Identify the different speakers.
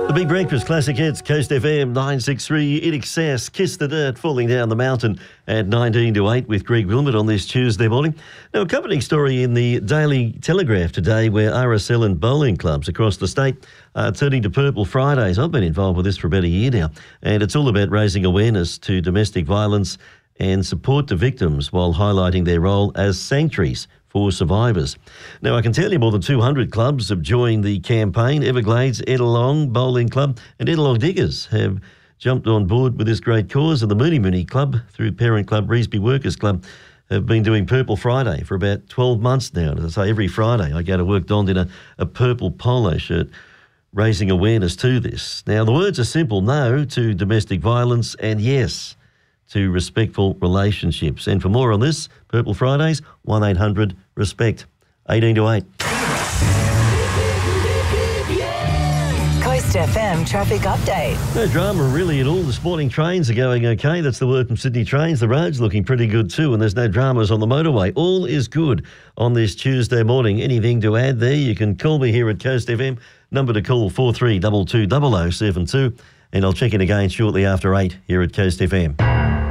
Speaker 1: The Big Breakfast Classic Hits, Coast FM 963, In Excess, Kiss the Dirt, Falling Down the Mountain at 19 to 8 with Greg Wilmot on this Tuesday morning. Now, accompanying story in the Daily Telegraph today where RSL and bowling clubs across the state are turning to Purple Fridays. I've been involved with this for about a year now, and it's all about raising awareness to domestic violence and support to victims while highlighting their role as sanctuaries for survivors. Now, I can tell you more than 200 clubs have joined the campaign. Everglades, Ettalong Bowling Club and Ettalong Diggers have jumped on board with this great cause, and the Mooney Mooney Club, through parent club Revesby Workers Club, have been doing Purple Friday for about 12 months now. As I say, every Friday I go to work donned in a purple polo shirt, raising awareness to this. Now, the words are simple: no to domestic violence and yes to respectful relationships. And for more on this, Purple Fridays, 1-800-RESPECT, 18 to 8.
Speaker 2: Coast FM traffic update.
Speaker 1: No drama really at all this morning. Trains are going okay. That's the word from Sydney Trains. The road's looking pretty good too, and there's no dramas on the motorway. All is good on this Tuesday morning. Anything to add there, you can call me here at Coast FM. Number to call 4322 0072, and I'll check in again shortly after 8 here at Coast FM.